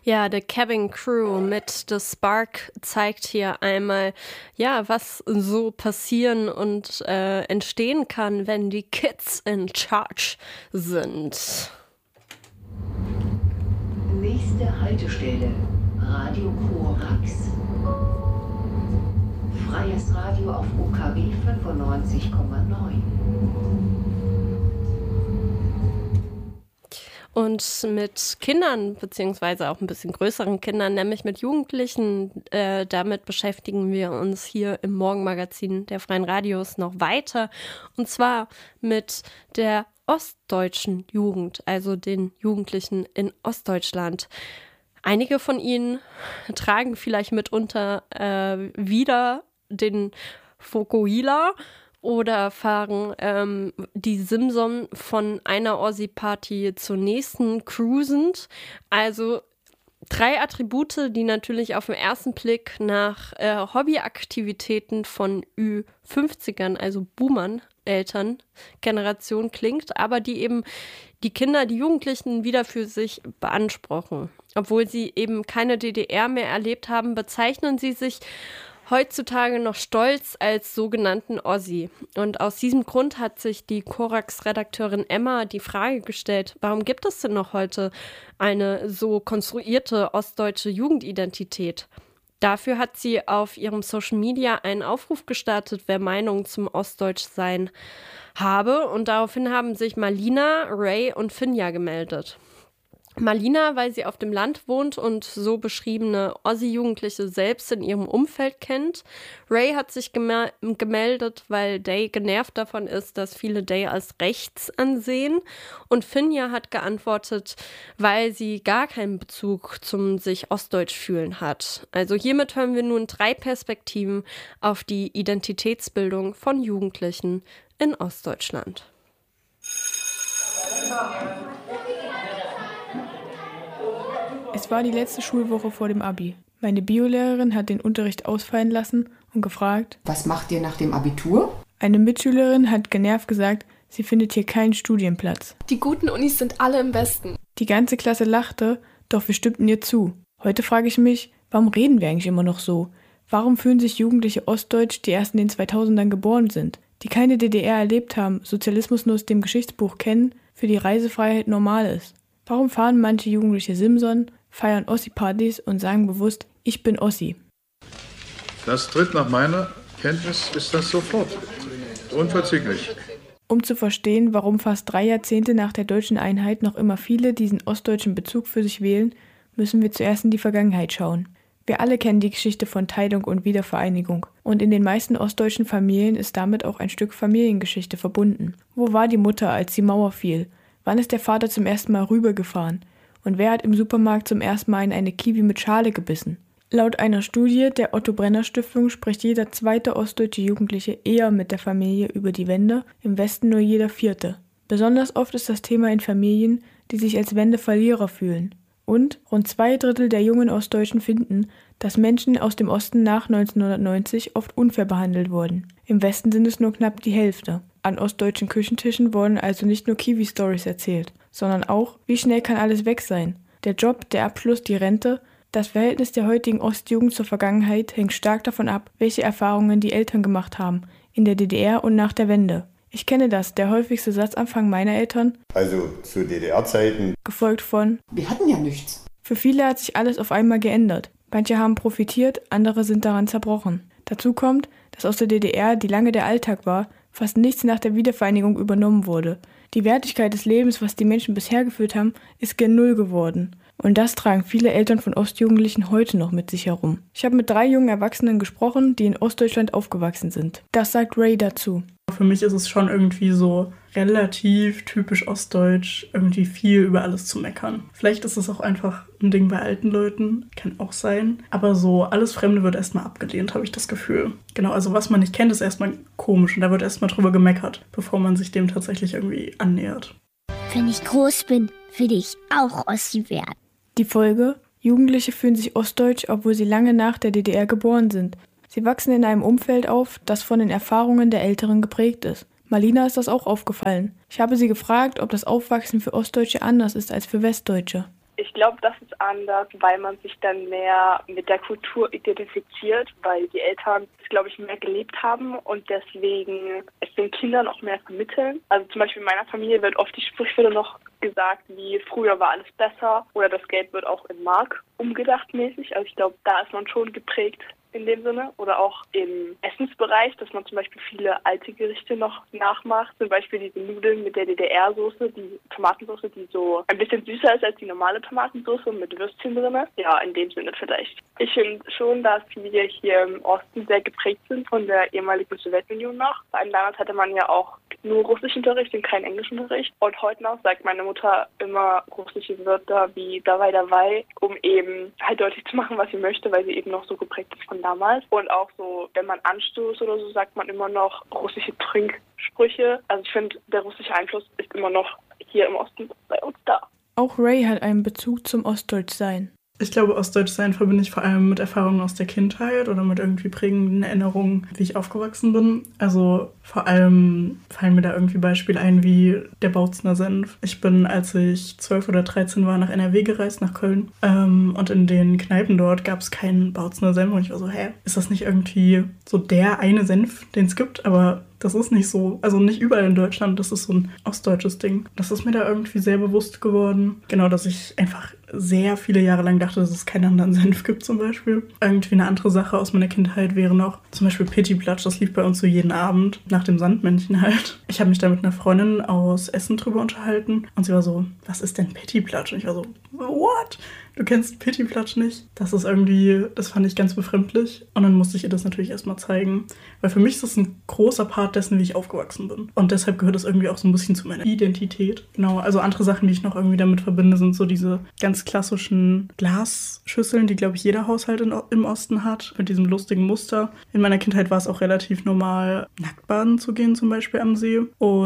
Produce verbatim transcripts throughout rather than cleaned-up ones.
Ja, The Cabin Crew mit The Spark zeigt hier einmal, ja, was so passieren und äh, entstehen kann, wenn die Kids in charge sind. Nächste Haltestelle, Radio Korax. Freies Radio auf U K W fünfundneunzig Komma neun. Und mit Kindern, beziehungsweise auch ein bisschen größeren Kindern, nämlich mit Jugendlichen, äh, damit beschäftigen wir uns hier im Morgenmagazin der Freien Radios noch weiter. Und zwar mit der ostdeutschen Jugend, also den Jugendlichen in Ostdeutschland. Einige von ihnen tragen vielleicht mitunter äh, wieder den Fokuhila oder fahren ähm, die Simson von einer Ossi-Party zur nächsten cruisend. Also drei Attribute, die natürlich auf den ersten Blick nach äh, Hobbyaktivitäten von Ü fünfzigern, also Boomern, Elterngeneration klingt, aber die eben die Kinder, die Jugendlichen wieder für sich beanspruchen. Obwohl sie eben keine D D R mehr erlebt haben, bezeichnen sie sich heutzutage noch stolz als sogenannten Ossi. Und aus diesem Grund hat sich die Korax-Redakteurin Emma die Frage gestellt, warum gibt es denn noch heute eine so konstruierte ostdeutsche Jugendidentität? Dafür hat sie auf ihrem Social Media einen Aufruf gestartet, wer Meinung zum Ostdeutschsein habe. Und daraufhin haben sich Malina, Ray und Finja gemeldet. Malina, weil sie auf dem Land wohnt und so beschriebene Ossi-Jugendliche selbst in ihrem Umfeld kennt. Ray hat sich gema- gemeldet, weil Day genervt davon ist, dass viele Day als rechts ansehen. Und Finja hat geantwortet, weil sie gar keinen Bezug zum sich ostdeutsch fühlen hat. Also hiermit hören wir nun drei Perspektiven auf die Identitätsbildung von Jugendlichen in Ostdeutschland. Es war die letzte Schulwoche vor dem Abi. Meine Biolehrerin hat den Unterricht ausfallen lassen und gefragt: Was macht ihr nach dem Abitur? Eine Mitschülerin hat genervt gesagt, sie findet hier keinen Studienplatz. Die guten Unis sind alle im Westen. Die ganze Klasse lachte, doch wir stimmten ihr zu. Heute frage ich mich, warum reden wir eigentlich immer noch so? Warum fühlen sich Jugendliche ostdeutsch, die erst in den zweitausendern geboren sind, die keine D D R erlebt haben, Sozialismus nur aus dem Geschichtsbuch kennen, für die Reisefreiheit normal ist? Warum fahren manche Jugendliche Simson, feiern Ossi-Partys und sagen bewusst, ich bin Ossi? Das tritt nach meiner Kenntnis, ist das sofort. Unverzüglich. Um zu verstehen, warum fast drei Jahrzehnte nach der deutschen Einheit noch immer viele diesen ostdeutschen Bezug für sich wählen, müssen wir zuerst in die Vergangenheit schauen. Wir alle kennen die Geschichte von Teilung und Wiedervereinigung. Und in den meisten ostdeutschen Familien ist damit auch ein Stück Familiengeschichte verbunden. Wo war die Mutter, als die Mauer fiel? Wann ist der Vater zum ersten Mal rübergefahren? Und wer hat im Supermarkt zum ersten Mal in eine Kiwi mit Schale gebissen? Laut einer Studie der Otto-Brenner-Stiftung spricht jeder zweite ostdeutsche Jugendliche eher mit der Familie über die Wende, im Westen nur jeder vierte. Besonders oft ist das Thema in Familien, die sich als Wendeverlierer fühlen. Und rund zwei Drittel der jungen Ostdeutschen finden, dass Menschen aus dem Osten nach neunzehnhundertneunzig oft unfair behandelt wurden. Im Westen sind es nur knapp die Hälfte. An ostdeutschen Küchentischen wurden also nicht nur Kiwi-Stories erzählt, sondern auch, wie schnell kann alles weg sein. Der Job, der Abschluss, die Rente. Das Verhältnis der heutigen Ostjugend zur Vergangenheit hängt stark davon ab, welche Erfahrungen die Eltern gemacht haben, in der D D R und nach der Wende. Ich kenne das, der häufigste Satzanfang meiner Eltern. Also zu D D R-Zeiten. Gefolgt von: Wir hatten ja nichts. Für viele hat sich alles auf einmal geändert. Manche haben profitiert, andere sind daran zerbrochen. Dazu kommt, dass aus der D D R, die lange der Alltag war, fast nichts nach der Wiedervereinigung übernommen wurde. Die Wertigkeit des Lebens, was die Menschen bisher geführt haben, ist gen Null geworden. Und das tragen viele Eltern von Ostjugendlichen heute noch mit sich herum. Ich habe mit drei jungen Erwachsenen gesprochen, die in Ostdeutschland aufgewachsen sind. Das sagt Ray dazu. Für mich ist es schon irgendwie so relativ typisch ostdeutsch, irgendwie viel über alles zu meckern. Vielleicht ist es auch einfach ein Ding bei alten Leuten, kann auch sein. Aber so alles Fremde wird erstmal abgelehnt, habe ich das Gefühl. Genau, also was man nicht kennt, ist erstmal komisch und da wird erstmal drüber gemeckert, bevor man sich dem tatsächlich irgendwie annähert. Wenn ich groß bin, will ich auch Ossi werden. Die Folge: Jugendliche fühlen sich ostdeutsch, obwohl sie lange nach der D D R geboren sind. Sie wachsen in einem Umfeld auf, das von den Erfahrungen der Älteren geprägt ist. Malina ist das auch aufgefallen. Ich habe sie gefragt, ob das Aufwachsen für Ostdeutsche anders ist als für Westdeutsche. Ich glaube, das ist anders, weil man sich dann mehr mit der Kultur identifiziert, weil die Eltern es, glaube ich, mehr gelebt haben und deswegen es den Kindern auch mehr vermitteln. Also zum Beispiel in meiner Familie wird oft die Sprichwörter noch gesagt, wie früher war alles besser oder das Geld wird auch in Mark umgedacht mäßig. Also ich glaube, da ist man schon geprägt in dem Sinne. Oder auch im Essensbereich, dass man zum Beispiel viele alte Gerichte noch nachmacht. Zum Beispiel diese Nudeln mit der D D R-Soße, die Tomatensoße, die so ein bisschen süßer ist als die normale Tomatensoße mit Würstchen drin. Ja, in dem Sinne vielleicht. Ich finde schon, dass wir hier im Osten sehr geprägt sind von der ehemaligen Sowjetunion noch. Vor allem damals hatte man ja auch nur Russischunterricht und keinen Englischunterricht. Und heute noch sagt meine Mutter immer russische Wörter wie dabei, dabei, um eben halt deutlich zu machen, was sie möchte, weil sie eben noch so geprägt ist von damals. Und auch so, wenn man anstößt oder so, sagt man immer noch russische Trinksprüche. Also ich finde, der russische Einfluss ist immer noch hier im Osten bei uns da. Auch Ray hat einen Bezug zum Ostdeutschsein. Ich glaube, Ostdeutschsein verbinde ich vor allem mit Erfahrungen aus der Kindheit oder mit irgendwie prägenden Erinnerungen, wie ich aufgewachsen bin. Also vor allem fallen mir da irgendwie Beispiele ein wie der Bautzner Senf. Ich bin, als ich zwölf oder dreizehn war, nach N R W gereist, nach Köln. Ähm, und in den Kneipen dort gab es keinen Bautzner Senf. Und ich war so, hä, ist das nicht irgendwie so der eine Senf, den es gibt? Aber das ist nicht so, also nicht überall in Deutschland, das ist so ein ostdeutsches Ding. Das ist mir da irgendwie sehr bewusst geworden. Genau, dass ich einfach sehr viele Jahre lang dachte, dass es keinen anderen Senf gibt zum Beispiel. Irgendwie eine andere Sache aus meiner Kindheit wäre noch zum Beispiel Pittiplatsch, das lief bei uns so jeden Abend, nach dem Sandmännchen halt. Ich habe mich da mit einer Freundin aus Essen drüber unterhalten und sie war so, was ist denn Pittiplatsch? Und ich war so, what? Du kennst Pittiplatsch nicht? Das ist irgendwie, das fand ich ganz befremdlich. Und dann musste ich ihr das natürlich erstmal zeigen. Weil für mich ist das ein großer Part dessen, wie ich aufgewachsen bin. Und deshalb gehört das irgendwie auch so ein bisschen zu meiner Identität. Genau, also andere Sachen, die ich noch irgendwie damit verbinde, sind so diese ganz klassischen Glasschüsseln, die, glaube ich, jeder Haushalt in, im Osten hat. Mit diesem lustigen Muster. In meiner Kindheit war es auch relativ normal, nackt baden zu gehen, zum Beispiel am See.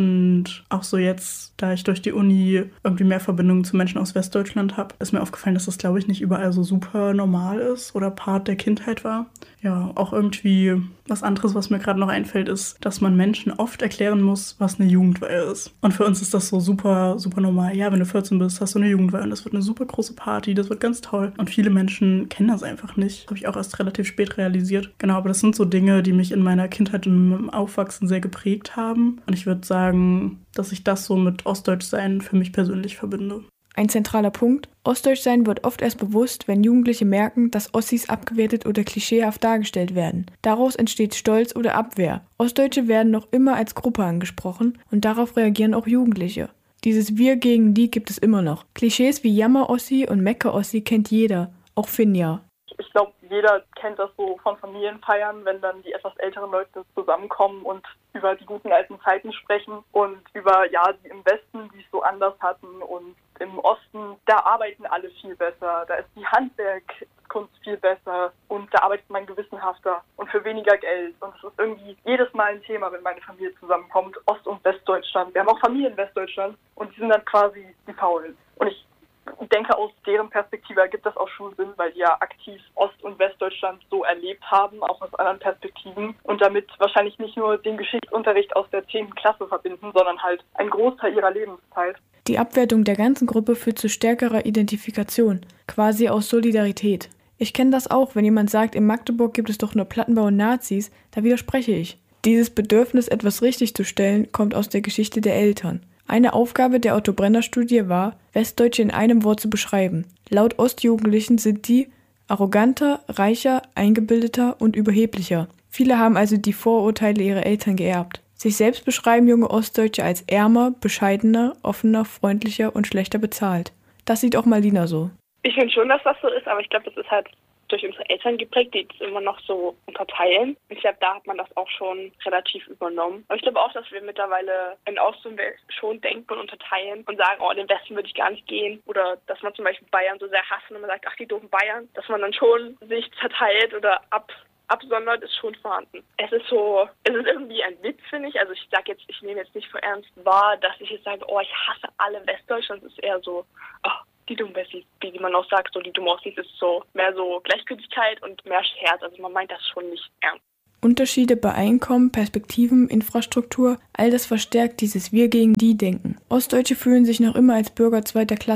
Und auch so jetzt, da ich durch die Uni irgendwie mehr Verbindungen zu Menschen aus Westdeutschland habe, ist mir aufgefallen, dass das, glaube ich, nicht überall so super normal ist oder Part der Kindheit war. Ja, auch irgendwie was anderes, was mir gerade noch einfällt, ist, dass man Menschen oft erklären muss, was eine Jugendweihe ist. Und für uns ist das so super, super normal. Ja, wenn du vierzehn bist, hast du eine Jugendweihe und das wird eine super große Party, das wird ganz toll. Und viele Menschen kennen das einfach nicht. Das habe ich auch erst relativ spät realisiert. Genau, aber das sind so Dinge, die mich in meiner Kindheit und im Aufwachsen sehr geprägt haben. Und ich würde sagen, dass ich das so mit Ostdeutschsein für mich persönlich verbinde. Ein zentraler Punkt: Ostdeutschsein wird oft erst bewusst, wenn Jugendliche merken, dass Ossis abgewertet oder klischeehaft dargestellt werden. Daraus entsteht Stolz oder Abwehr. Ostdeutsche werden noch immer als Gruppe angesprochen und darauf reagieren auch Jugendliche. Dieses Wir gegen die gibt es immer noch. Klischees wie Jammer-Ossi und Mecker-Ossi kennt jeder, auch Finja. Ich glaube, jeder kennt das so von Familienfeiern, wenn dann die etwas älteren Leute zusammenkommen und über die guten alten Zeiten sprechen und über, ja, die im Westen, die es so anders hatten und im Osten, da arbeiten alle viel besser, da ist die Handwerkskunst viel besser und da arbeitet man gewissenhafter und für weniger Geld. Und es ist irgendwie jedes Mal ein Thema, wenn meine Familie zusammenkommt, Ost- und Westdeutschland. Wir haben auch Familien in Westdeutschland und die sind dann quasi die Faulen. Und ich Ich denke, aus deren Perspektive ergibt das auch schon Sinn, weil die ja aktiv Ost- und Westdeutschland so erlebt haben, auch aus anderen Perspektiven und damit wahrscheinlich nicht nur den Geschichtsunterricht aus der zehnten Klasse verbinden, sondern halt einen Großteil ihrer Lebenszeit. Die Abwertung der ganzen Gruppe führt zu stärkerer Identifikation, quasi aus Solidarität. Ich kenne das auch, wenn jemand sagt, in Magdeburg gibt es doch nur Plattenbau und Nazis, da widerspreche ich. Dieses Bedürfnis, etwas richtig zu stellen, kommt aus der Geschichte der Eltern. Eine Aufgabe der Otto-Brenner-Studie war, Westdeutsche in einem Wort zu beschreiben. Laut Ostjugendlichen sind die arroganter, reicher, eingebildeter und überheblicher. Viele haben also die Vorurteile ihrer Eltern geerbt. Sich selbst beschreiben junge Ostdeutsche als ärmer, bescheidener, offener, freundlicher und schlechter bezahlt. Das sieht auch Malina so. Ich finde schon, dass das so ist, aber ich glaube, das ist halt durch unsere Eltern geprägt, die das immer noch so unterteilen. Ich glaube, da hat man das auch schon relativ übernommen. Aber ich glaube auch, dass wir mittlerweile in Ost und West schon denken und unterteilen und sagen, oh, in den Westen würde ich gar nicht gehen. Oder dass man zum Beispiel Bayern so sehr hasst und man sagt, ach, die doofen Bayern. Dass man dann schon sich zerteilt oder ab absondert, ist schon vorhanden. Es ist so, es ist irgendwie ein Witz, finde ich. Also ich sage jetzt, ich nehme jetzt nicht für ernst wahr, dass ich jetzt sage, oh, ich hasse alle Westdeutschland. Es ist eher so, oh, die dummen Wessis, wie man auch sagt, so die dummen Ossis, ist so mehr so Gleichgültigkeit und mehr Scherz. Also man meint das schon nicht ernst. Unterschiede bei Einkommen, Perspektiven, Infrastruktur, all das verstärkt dieses Wir gegen die Denken. Ostdeutsche fühlen sich noch immer als Bürger zweiter Klasse.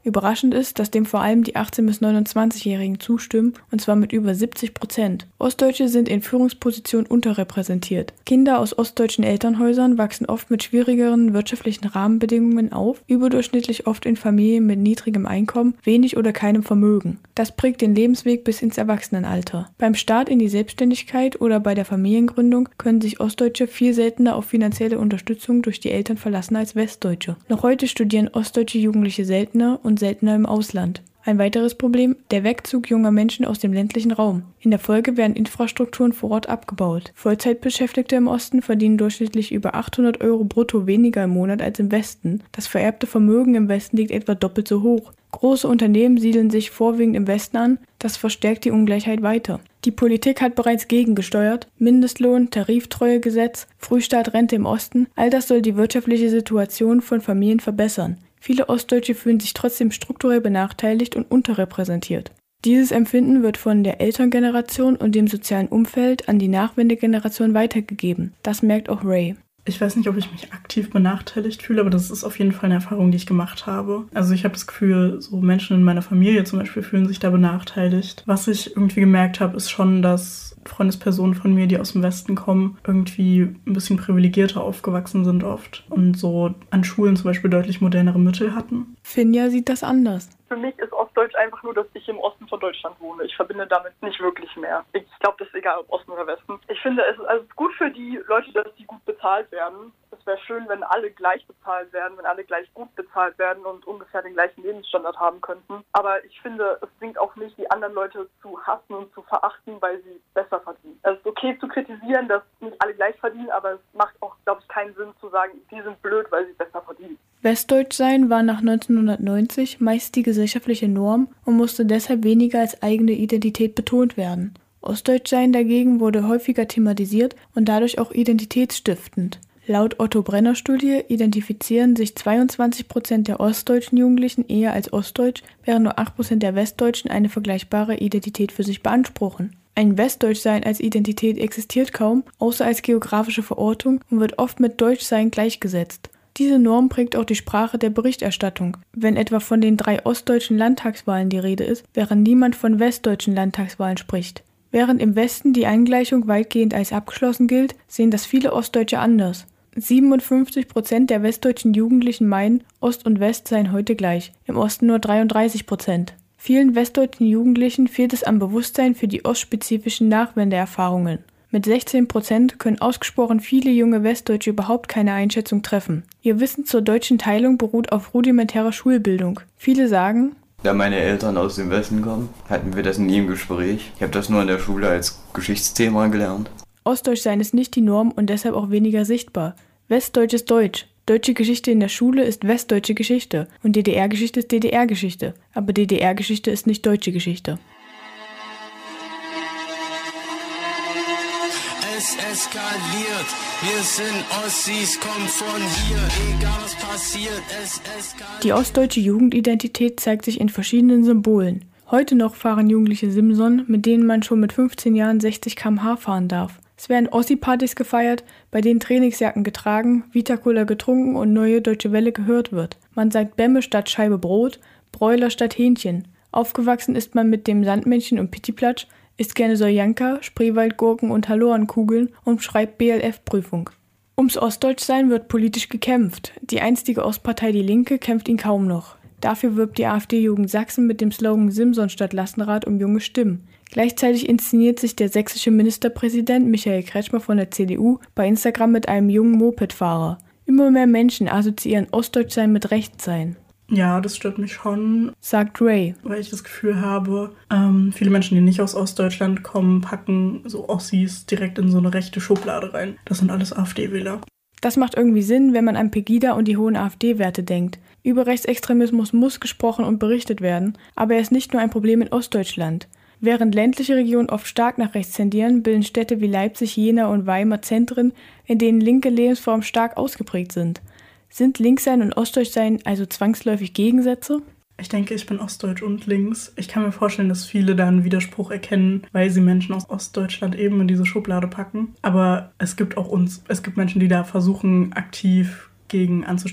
Überraschend ist, dass dem vor allem die achtzehn- bis neunundzwanzigjährigen zustimmen, und zwar mit über siebzig Prozent. Ostdeutsche sind in Führungspositionen unterrepräsentiert. Kinder aus ostdeutschen Elternhäusern wachsen oft mit schwierigeren wirtschaftlichen Rahmenbedingungen auf, überdurchschnittlich oft in Familien mit niedrigem Einkommen, wenig oder keinem Vermögen. Das prägt den Lebensweg bis ins Erwachsenenalter. Beim Start in die Selbstständigkeit oder bei der Familiengründung können sich Ostdeutsche viel seltener auf finanzielle Unterstützung durch die Eltern verlassen als Westdeutsche. Noch heute studieren ostdeutsche Jugendliche seltener und seltener im Ausland. Ein weiteres Problem: der Wegzug junger Menschen aus dem ländlichen Raum. In der Folge werden Infrastrukturen vor Ort abgebaut. Vollzeitbeschäftigte im Osten verdienen durchschnittlich über achthundert Euro brutto weniger im Monat als im Westen. Das vererbte Vermögen im Westen liegt etwa doppelt so hoch. Große Unternehmen siedeln sich vorwiegend im Westen an, das verstärkt die Ungleichheit weiter. Die Politik hat bereits gegengesteuert: Mindestlohn, Tariftreuegesetz, Frühstartrente im Osten, all das soll die wirtschaftliche Situation von Familien verbessern. Viele Ostdeutsche fühlen sich trotzdem strukturell benachteiligt und unterrepräsentiert. Dieses Empfinden wird von der Elterngeneration und dem sozialen Umfeld an die Nachwendegeneration weitergegeben. Das merkt auch Ray. Ich weiß nicht, ob ich mich aktiv benachteiligt fühle, aber das ist auf jeden Fall eine Erfahrung, die ich gemacht habe. Also ich habe das Gefühl, so Menschen in meiner Familie zum Beispiel fühlen sich da benachteiligt. Was ich irgendwie gemerkt habe, ist schon, dass Freundespersonen von mir, die aus dem Westen kommen, irgendwie ein bisschen privilegierter aufgewachsen sind oft und so an Schulen zum Beispiel deutlich modernere Mittel hatten. Finja sieht das anders. Für mich ist Ostdeutsch einfach nur, dass ich im Osten von Deutschland wohne. Ich verbinde damit nicht wirklich mehr. Ich glaube, das ist egal, ob Osten oder Westen. Ich finde, es ist also gut für die Leute, dass die gut bezahlt werden. Es wäre schön, wenn alle gleich bezahlt werden, wenn alle gleich gut bezahlt werden und ungefähr den gleichen Lebensstandard haben könnten. Aber ich finde, es bringt auch nicht, die anderen Leute zu hassen und zu verachten, weil sie besser verdienen. Es ist okay zu kritisieren, dass nicht alle gleich verdienen, aber es macht auch, glaube ich, keinen Sinn zu sagen, die sind blöd, weil sie besser verdienen. Westdeutschsein war nach neunzehnhundertneunzig meist die gesellschaftliche Norm und musste deshalb weniger als eigene Identität betont werden. Ostdeutschsein dagegen wurde häufiger thematisiert und dadurch auch identitätsstiftend. Laut Otto-Brenner-Studie identifizieren sich zweiundzwanzig Prozent der ostdeutschen Jugendlichen eher als ostdeutsch, während nur acht Prozent der Westdeutschen eine vergleichbare Identität für sich beanspruchen. Ein Westdeutschsein als Identität existiert kaum, außer als geografische Verortung, und wird oft mit Deutschsein gleichgesetzt. Diese Norm prägt auch die Sprache der Berichterstattung. Wenn etwa von den drei ostdeutschen Landtagswahlen die Rede ist, während niemand von westdeutschen Landtagswahlen spricht. Während im Westen die Eingleichung weitgehend als abgeschlossen gilt, sehen das viele Ostdeutsche anders. siebenundfünfzig Prozent der westdeutschen Jugendlichen meinen, Ost und West seien heute gleich, im Osten nur dreiunddreißig Prozent. Vielen westdeutschen Jugendlichen fehlt es am Bewusstsein für die ostspezifischen Nachwendeerfahrungen. Mit sechzehn Prozent können ausgesprochen viele junge Westdeutsche überhaupt keine Einschätzung treffen. Ihr Wissen zur deutschen Teilung beruht auf rudimentärer Schulbildung. Viele sagen: Da meine Eltern aus dem Westen kommen, hatten wir das nie im Gespräch. Ich habe das nur in der Schule als Geschichtsthema gelernt. Ostdeutschsein ist nicht die Norm und deshalb auch weniger sichtbar. Westdeutsch ist Deutsch. Deutsche Geschichte in der Schule ist westdeutsche Geschichte und D D R-Geschichte ist D D R-Geschichte. Aber D D R-Geschichte ist nicht deutsche Geschichte. Es eskaliert, wir sind Ossis, kommt von hier, egal was passiert, es eskaliert. Die ostdeutsche Jugendidentität zeigt sich in verschiedenen Symbolen. Heute noch fahren Jugendliche Simson, mit denen man schon mit fünfzehn Jahren sechzig Kilometer pro Stunde fahren darf. Es werden Ossi-Partys gefeiert, bei denen Trainingsjacken getragen, Vita-Cola getrunken und Neue Deutsche Welle gehört wird. Man sagt Bämme statt Scheibe Brot, Bräuler statt Hähnchen. Aufgewachsen ist man mit dem Sandmännchen und Pittiplatsch, isst gerne Soljanka, Spreewaldgurken und Halloran-Kugeln und schreibt B L F-Prüfung. Ums Ostdeutschsein wird politisch gekämpft. Die einstige Ostpartei Die Linke kämpft ihn kaum noch. Dafür wirbt die AfD-Jugend Sachsen mit dem Slogan Simson statt Lastenrad um junge Stimmen. Gleichzeitig inszeniert sich der sächsische Ministerpräsident Michael Kretschmer von der C D U bei Instagram mit einem jungen Mopedfahrer. Immer mehr Menschen assoziieren Ostdeutschsein mit Rechtssein. Ja, das stört mich schon, sagt Ray. Weil ich das Gefühl habe, ähm, viele Menschen, die nicht aus Ostdeutschland kommen, packen so Ossis direkt in so eine rechte Schublade rein. Das sind alles AfD-Wähler. Das macht irgendwie Sinn, wenn man an Pegida und die hohen AfD-Werte denkt. Über Rechtsextremismus muss gesprochen und berichtet werden, aber er ist nicht nur ein Problem in Ostdeutschland. Während ländliche Regionen oft stark nach rechts tendieren, bilden Städte wie Leipzig, Jena und Weimar Zentren, in denen linke Lebensformen stark ausgeprägt sind. Sind Linkssein und Ostdeutschsein also zwangsläufig Gegensätze? Ich denke, ich bin ostdeutsch und links. Ich kann mir vorstellen, dass viele da einen Widerspruch erkennen, weil sie Menschen aus Ostdeutschland eben in diese Schublade packen. Aber es gibt auch uns, es gibt Menschen, die da versuchen, aktiv gegen anzustimmen.